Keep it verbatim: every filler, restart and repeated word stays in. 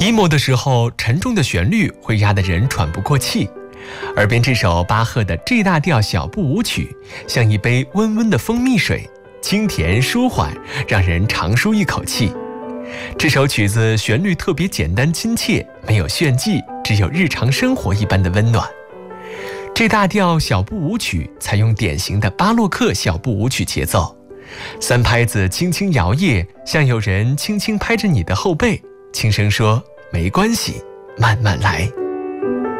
emo 的时候，沉重的旋律会压得人喘不过气。耳边这首巴赫的 G 大调小步舞曲，像一杯温温的蜂蜜水，清甜舒缓，让人长舒一口气。这首曲子旋律特别简单亲切，没有炫技，只有日常生活一般的温暖。G 大调小步舞曲采用典型的巴洛克小步舞曲节奏，三拍子轻轻摇曳，像有人轻轻拍着你的后背，轻声说：“没关系，慢慢来。”